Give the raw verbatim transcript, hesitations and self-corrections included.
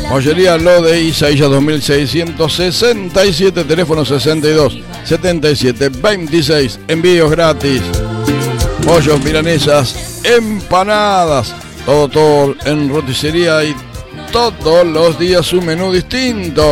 Mollería Lo de Isaías dos mil seiscientos sesenta y siete, teléfono sesenta y dos, setenta y siete, veintiséis, envíos gratis. Pollos, milanesas, empanadas, todo, todo en roticería y todos los días un menú distinto.